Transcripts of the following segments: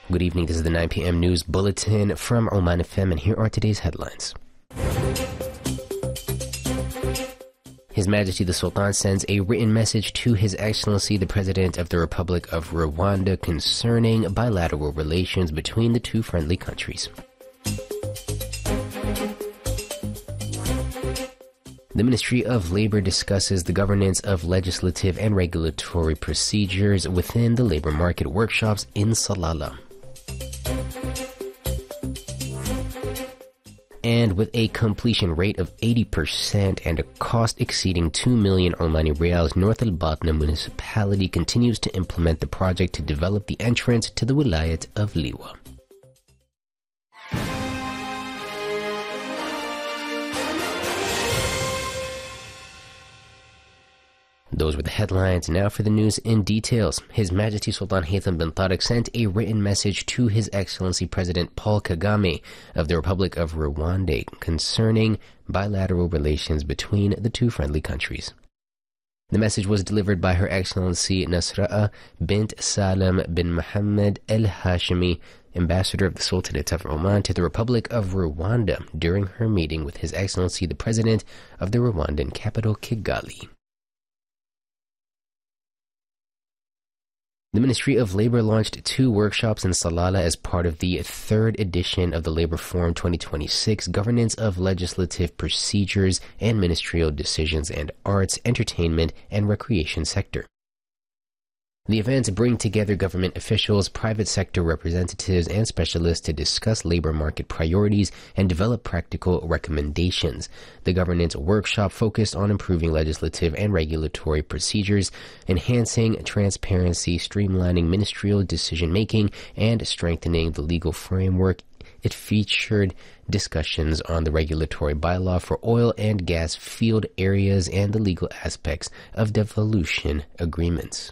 Good evening, this is the 9 p.m. news bulletin from Oman FM, and here are today's headlines. His Majesty the Sultan sends a written message to His Excellency the President of the Republic of Rwanda concerning bilateral relations between the two friendly countries. The Ministry of Labor discusses the governance of legislative and regulatory procedures within the labor market workshops in Salalah. And with a completion rate of 80% and a cost exceeding 2 million Omani Riyals, North Al Batna municipality continues to implement the project to develop the entrance to the Wilayat of Liwa. Those were the headlines. Now for the news in details. His Majesty Sultan Haitham bin Tariq sent a written message to His Excellency President Paul Kagame of the Republic of Rwanda concerning bilateral relations between the two friendly countries. The message was delivered by Her Excellency Nasra'a bint Salam bin Mohammed Al Hashimi, Ambassador of the Sultanate of Oman to the Republic of Rwanda, during her meeting with His Excellency the President of the Rwandan capital, Kigali. The Ministry of Labor launched 2 workshops in Salalah as part of the 3rd edition of the Labor Forum 2026, Governance of Legislative Procedures and Ministerial Decisions and Arts, Entertainment, and Recreation Sector. The events bring together government officials, private sector representatives, and specialists to discuss labor market priorities and develop practical recommendations. The governance workshop focused on improving legislative and regulatory procedures, enhancing transparency, streamlining ministerial decision-making, and strengthening the legal framework. It featured discussions on the regulatory bylaw for oil and gas field areas and the legal aspects of devolution agreements.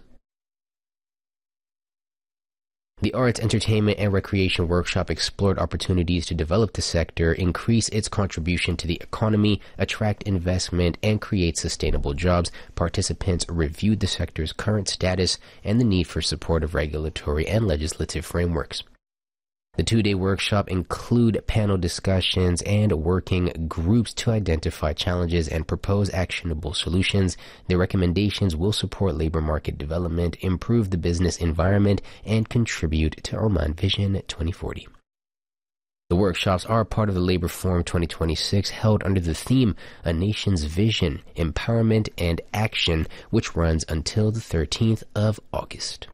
The Arts, Entertainment, and Recreation Workshop explored opportunities to develop the sector, increase its contribution to the economy, attract investment, and create sustainable jobs. Participants reviewed the sector's current status and the need for supportive regulatory and legislative frameworks. The 2-day workshop include panel discussions and working groups to identify challenges and propose actionable solutions. The recommendations will support labor market development, improve the business environment, and contribute to Oman Vision 2040. The workshops are part of the Labor Forum 2026 held under the theme A Nation's Vision, Empowerment and Action, which runs until the 13th of August.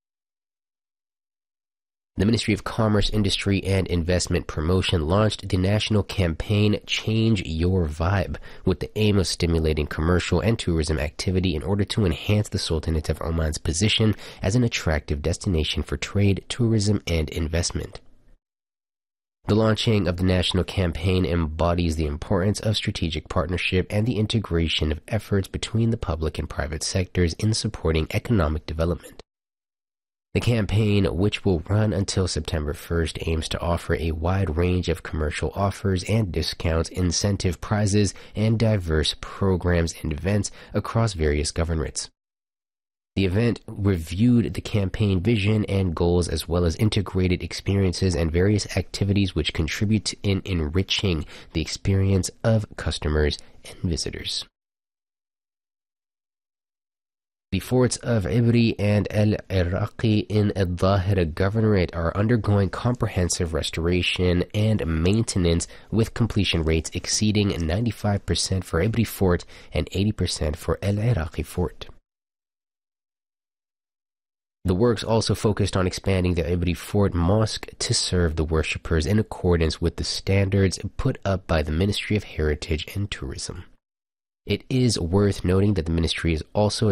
The Ministry of Commerce, Industry, and Investment Promotion launched the national campaign Change Your Vibe with the aim of stimulating commercial and tourism activity in order to enhance the Sultanate of Oman's position as an attractive destination for trade, tourism, and investment. The launching of the national campaign embodies the importance of strategic partnership and the integration of efforts between the public and private sectors in supporting economic development. The campaign, which will run until September 1st, aims to offer a wide range of commercial offers and discounts, incentive prizes, and diverse programs and events across various governorates. The event reviewed the campaign vision and goals, as well as integrated experiences and various activities which contribute in enriching the experience of customers and visitors. The forts of Ibri and El Iraqi in Al Dhahira Governorate are undergoing comprehensive restoration and maintenance, with completion rates exceeding 95% for Ibri Fort and 80% for El Iraqi Fort. The works also focused on expanding the Ibri Fort Mosque to serve the worshippers in accordance with the standards put up by the Ministry of Heritage and Tourism. It is worth noting that the ministry is also